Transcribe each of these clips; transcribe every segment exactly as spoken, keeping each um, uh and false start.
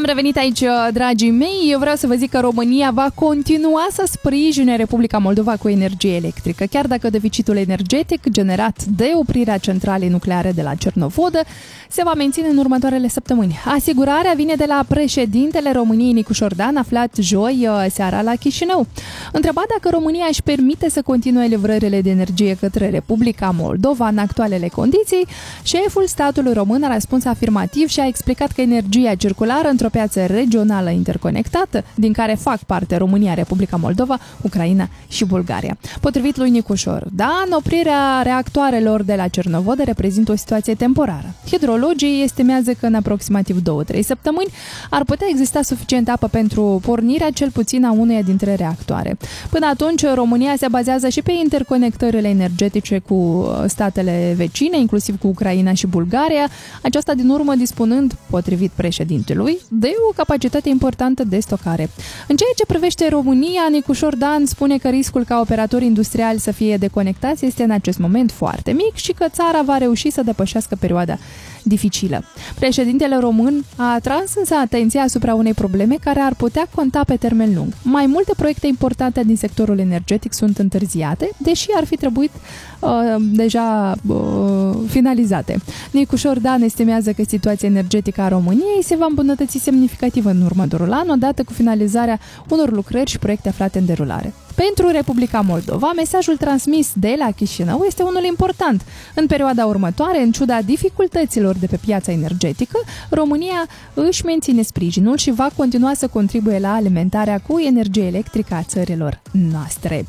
Am revenit aici, dragii mei. Eu vreau să vă zic că România va continua să sprijine Republica Moldova cu energie electrică, chiar dacă deficitul energetic generat de oprirea centralei nucleare de la Cernovodă se va menține în următoarele săptămâni. Asigurarea vine de la președintele României, Nicu Șordan, aflat joi seara la Chișinău. Întrebat dacă România își permite să continue livrările de energie către Republica Moldova în actualele condiții, șeful statului român a răspuns afirmativ și a explicat că energia circulară într-o piață regională interconectată, din care fac parte România, Republica Moldova, Ucraina și Bulgaria. Potrivit lui Nicu Șordan, oprirea reactoarelor de la Cernovodă reprezintă o situație temporară. Hidrologii estimează că în aproximativ două-trei săptămâni ar putea exista suficient apă pentru pornirea cel puțin a uneia dintre reactoare. Până atunci, România se bazează și pe interconectările energetice cu statele vecine, inclusiv cu Ucraina și Bulgaria, aceasta din urmă dispunând, potrivit președintelui, de o capacitate importantă de stocare. În ceea ce privește România, Nicu Șordan spune că riscul ca operatori industriali să fie deconectați este în acest moment foarte mic și că țara va reuși să depășească perioada dificilă. Președintele român a atras însă atenția asupra unei probleme care ar putea conta pe termen lung. Mai multe proiecte importante din sectorul energetic sunt întârziate, deși ar fi trebuit uh, deja uh, finalizate. Nicu Șordan estimează că situația energetică a României se va îmbunătăți semnificativ în următorul an, odată cu finalizarea unor lucrări și proiecte aflate în derulare. Pentru Republica Moldova, mesajul transmis de la Chișinău este unul important. În perioada următoare, în ciuda dificultăților de pe piața energetică, România își menține sprijinul și va continua să contribuie la alimentarea cu energie electrică a țărilor noastre.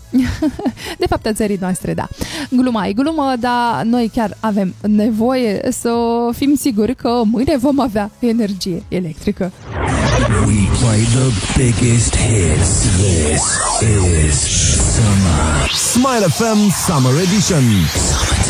De fapt, a țării noastre, da. Gluma e glumă, dar noi chiar avem nevoie să fim siguri că mâine vom avea energie electrică. We play the biggest hits. This is Summer. Smile F M Summer Edition. Summer.